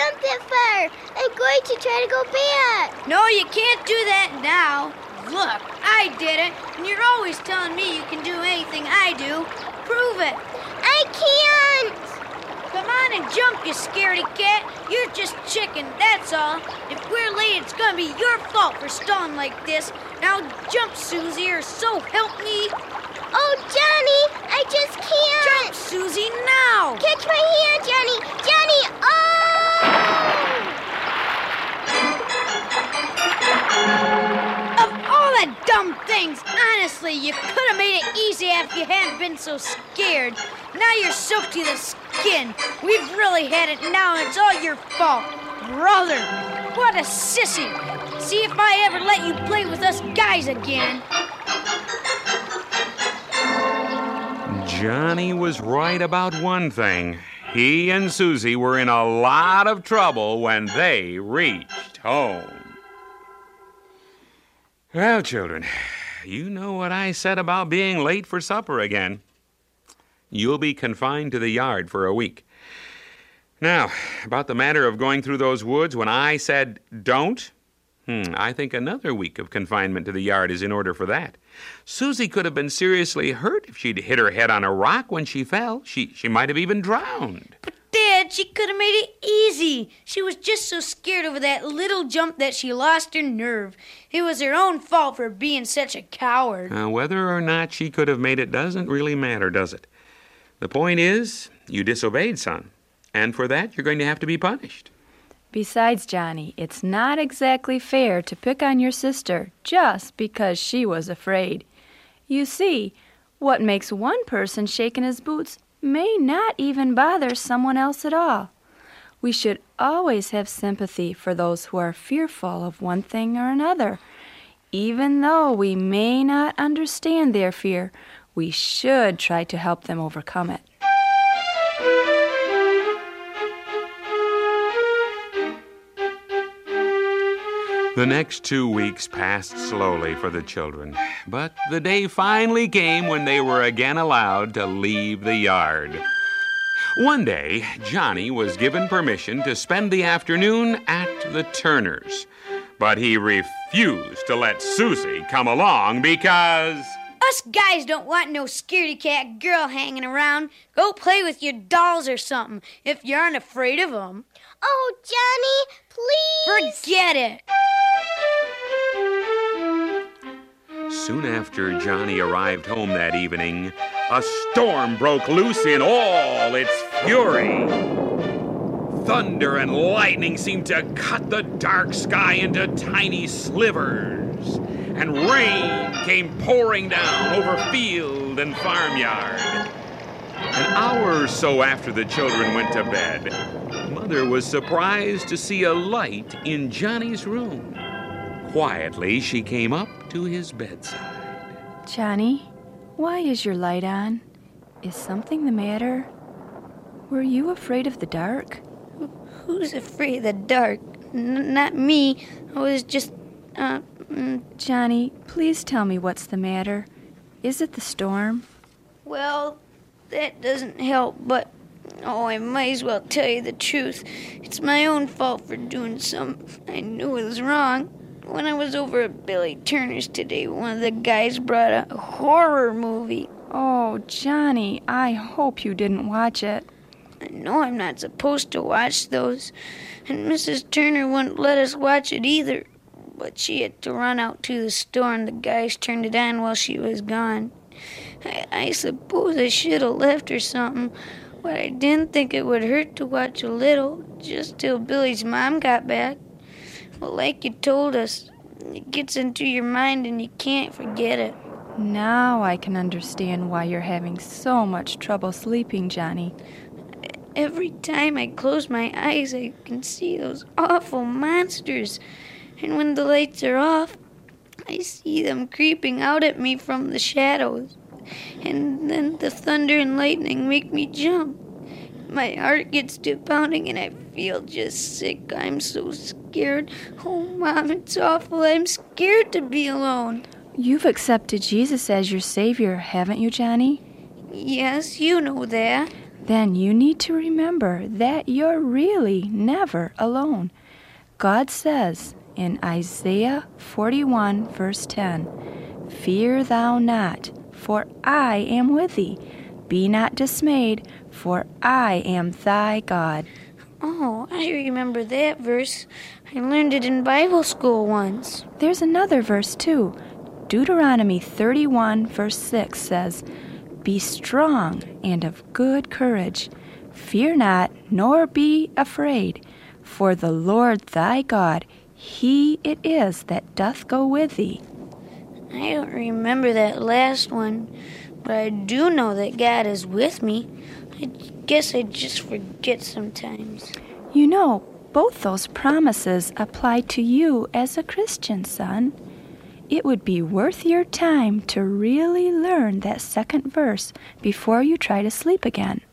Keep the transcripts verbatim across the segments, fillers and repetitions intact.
jump that far. I'm going to try to go back. No, you can't do that now. Look, I did it, and you're always telling me you can do anything I do. Prove it. I can't. Come on and jump, you scaredy cat. You're just chicken, that's all. If we're late, it's gonna be your fault for stalling like this. Now jump, Susie, or so help me. Oh, Johnny, I just can't. Jump, Susie, now. Catch my hand, Johnny. Johnny, oh! Of all the dumb things, honestly, you could have made it easy if you hadn't been so scared. Now you're soaked to the skin. We've really had it now, and it's all your fault. Brother, what a sissy. See if I ever let you play with us guys again. Johnny was right about one thing. He and Susie were in a lot of trouble when they reached home. Well, children, you know what I said about being late for supper again. You'll be confined to the yard for a week. Now, about the matter of going through those woods when I said don't, hmm, I think another week of confinement to the yard is in order for that. Susie could have been seriously hurt if she'd hit her head on a rock when she fell. She, she might have even drowned. But, Dad, she could have made it easy. She was just so scared over that little jump that she lost her nerve. It was her own fault for being such a coward. Uh, whether or not she could have made it doesn't really matter, does it? The point is, you disobeyed, son. And for that, you're going to have to be punished. Besides, Johnny, it's not exactly fair to pick on your sister just because she was afraid. You see, what makes one person shake in his boots may not even bother someone else at all. We should always have sympathy for those who are fearful of one thing or another. Even though we may not understand their fear, we should try to help them overcome it. The next two weeks passed slowly for the children, but the day finally came when they were again allowed to leave the yard. One day, Johnny was given permission to spend the afternoon at the Turners, but he refused to let Susie come along because... Us guys don't want no scaredy-cat girl hanging around. Go play with your dolls or something, if you aren't afraid of them. Oh, Johnny, please. Forget it. Soon after Johnny arrived home that evening, a storm broke loose in all its fury. Thunder and lightning seemed to cut the dark sky into tiny slivers, and rain came pouring down over field and farmyard. An hour or so after the children went to bed, Mother was surprised to see a light in Johnny's room. Quietly, she came up to his bedside. Johnny, why is your light on? Is something the matter? Were you afraid of the dark? Who's afraid of the dark? N- not me. I was just, uh... Mm. Johnny, please tell me what's the matter. Is it the storm? Well, that doesn't help, but... Oh, I might as well tell you the truth. It's my own fault for doing something I knew was wrong. When I was over at Billy Turner's today, one of the guys brought a horror movie. Oh, Johnny, I hope you didn't watch it. I know I'm not supposed to watch those, and Missus Turner wouldn't let us watch it either. But she had to run out to the store, and the guys turned it on while she was gone. I, I suppose I should have left her something, but I didn't think it would hurt to watch a little, just till Billy's mom got back. Well, like you told us, it gets into your mind and you can't forget it. Now I can understand why you're having so much trouble sleeping, Johnny. Every time I close my eyes, I can see those awful monsters. And when the lights are off, I see them creeping out at me from the shadows. And then the thunder and lightning make me jump. My heart gets to pounding and I feel just sick. I'm so scared. Oh, Mom, it's awful. I'm scared to be alone. You've accepted Jesus as your Savior, haven't you, Johnny? Yes, you know that. then you need to remember that you're really never alone. God says in Isaiah forty-one, verse ten, "Fear thou not, for I am with thee. Be not dismayed, for I am thy God." Oh, I remember that verse. I learned it in Bible school once. There's another verse too. Deuteronomy thirty-one, verse six says, "Be strong and of good courage. Fear not, nor be afraid, for the Lord thy God, he it is that doth go with thee." I don't remember that last one, but I do know that God is with me. I guess I just forget sometimes. You know, both those promises apply to you as a Christian, son. It would be worth your time to really learn that second verse before you try to sleep again.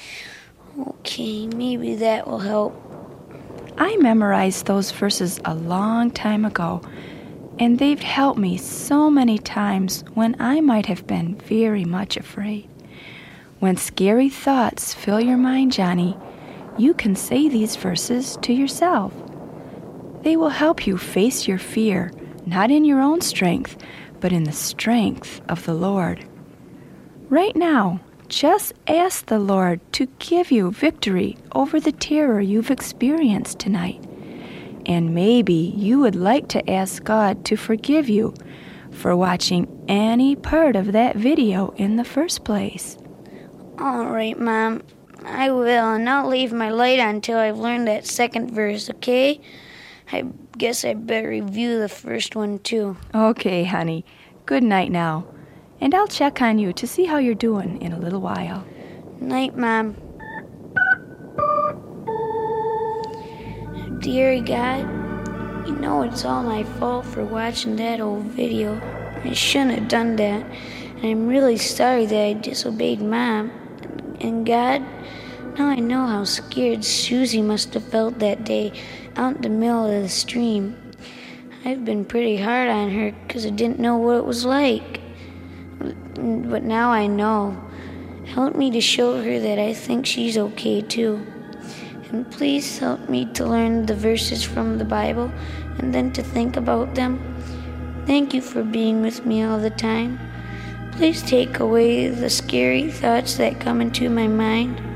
Okay, maybe that will help. I memorized those verses a long time ago, and they've helped me so many times when I might have been very much afraid. When scary thoughts fill your mind, Johnny, you can say these verses to yourself. They will help you face your fear, not in your own strength, but in the strength of the Lord. Right now, just ask the Lord to give you victory over the terror you've experienced tonight. And maybe you would like to ask God to forgive you for watching any part of that video in the first place. All right, Mom. I will, and I'll leave my light on until I've learned that second verse, okay? I guess I better review the first one, too. Okay, honey. Good night now. And I'll check on you to see how you're doing in a little while. Night, Mom. Dear God, you know it's all my fault for watching that old video. I shouldn't have done that, and I'm really sorry that I disobeyed Mom. And God, now I know how scared Susie must have felt that day out in the middle of the stream. I've been pretty hard on her because I didn't know what it was like. But now I know. Help me to show her that I think she's okay too. And please help me to learn the verses from the Bible and then to think about them. Thank you for being with me all the time. Please take away the scary thoughts that come into my mind.